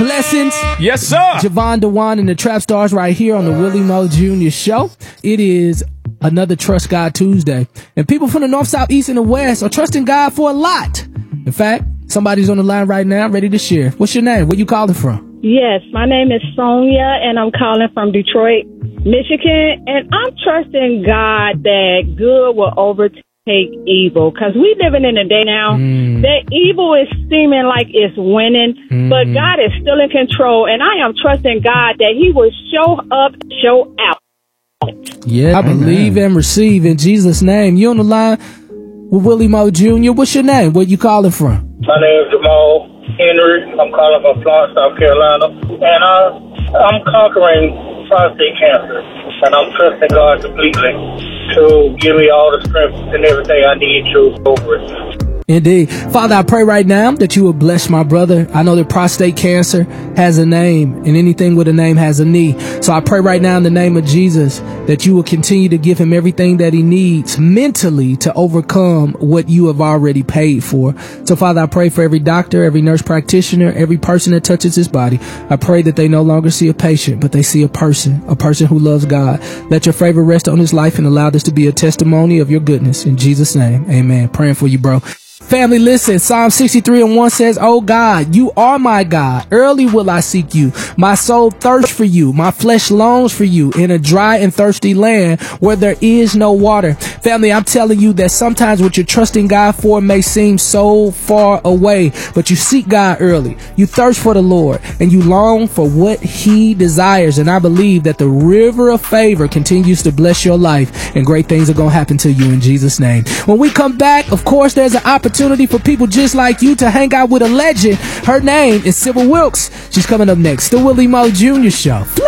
Blessings. Yes, sir. Javon DeWan and the Trap Stars right here on the Willie Moe Jr. Show. It is another Trust God Tuesday. And people from the north, south, east, and the west are trusting God for a lot. In fact, somebody's on the line right now ready to share. What's your name? Where you calling from? Yes, my name is Sonia, and I'm calling from Detroit, Michigan. And I'm trusting God that good will overtake evil, because we living in a day now that evil is seeming like it's winning, but God is still in control, and I am trusting God that he will show up, show out. Yeah, I believe and receive in Jesus' name. You on the line with Willie Moe Jr. What's your name? Where you calling from? My name is Jamal Henry. I'm calling from Florence, South Carolina, and I'm conquering prostate cancer, and I'm trusting God completely to give me all the strength and everything I need to over it. Indeed. Father, I pray right now that you will bless my brother. I know that prostate cancer has a name, and anything with a name has a knee. So I pray right now in the name of Jesus that you will continue to give him everything that he needs mentally to overcome what you have already paid for. So Father, I pray for every doctor, every nurse practitioner, every person that touches his body. I pray that they no longer see a patient, but they see a person who loves God. Let your favor rest on his life and allow this to be a testimony of your goodness. In Jesus' name, amen. Praying for you, bro. Family, listen, Psalm 63:1 says, "Oh God, you are my God. Early will I seek you. My soul thirsts for you. My flesh longs for you in a dry and thirsty land where there is no water." Family, I'm telling you that sometimes what you're trusting God for may seem so far away, but you seek God early. You thirst for the Lord and you long for what he desires. And I believe that the river of favor continues to bless your life, and great things are going to happen to you in Jesus' name. When we come back, of course, there's an opportunity for people just like you to hang out with a legend. Her name is Sybil Wilkes. She's coming up next. The Willie Moe Jr. Show.